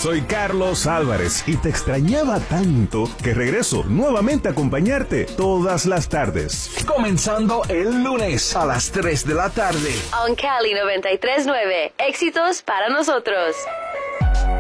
Soy Carlos Álvarez y te extrañaba tanto que regreso nuevamente a acompañarte todas las tardes. Comenzando el lunes a las 3 de la tarde. On Cali 93.9. Éxitos para nosotros.